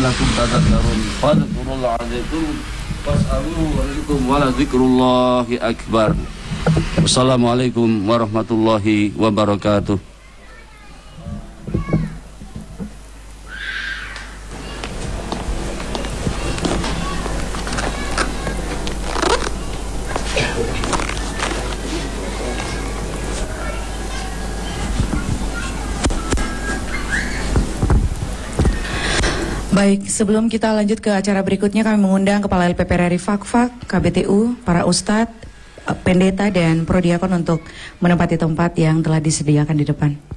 la'allakum tadhakkarun. Fadhkurullah azim was'aluhu wa la dzikrullahi akbar. Wassalamualaikum warahmatullahi wabarakatuh. Baik, sebelum kita lanjut ke acara berikutnya, kami mengundang Kepala LPP RI Fakfak, KBTU, para Ustadz, pendeta dan prodiakon untuk menempati tempat yang telah disediakan di depan.